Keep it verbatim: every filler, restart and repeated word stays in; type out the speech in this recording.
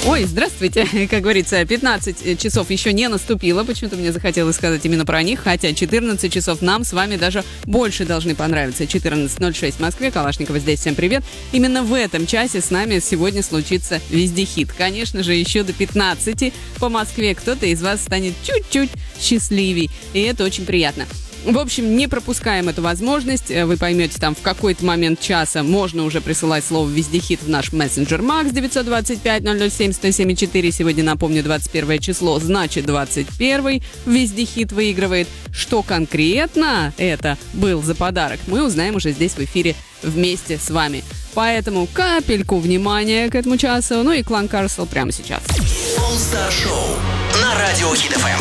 Ой, здравствуйте. Как говорится, пятнадцать часов еще не наступило. Почему-то мне захотелось сказать именно про них. Хотя четырнадцать часов нам с вами даже больше должны понравиться. четырнадцать ноль шесть в Москве. Калашникова здесь. Всем привет. Именно в этом часе с нами сегодня случится вездехит. Конечно же, еще до пятнадцати по Москве кто-то из вас станет чуть-чуть счастливей. И это очень приятно. В общем, не пропускаем эту возможность. Вы поймете, там в какой-то момент часа можно уже присылать слово «вездехит» в наш мессенджер Макс девять два пять ноль ноль семь сто семь четыре. Сегодня, напомню, двадцать первое число, значит двадцать первый вездехит выигрывает. Что конкретно это был за подарок, мы узнаем уже здесь в эфире вместе с вами. Поэтому капельку внимания к этому часу. Ну и Клан Карсел прямо сейчас. All Star Show на радио Хит эф эм.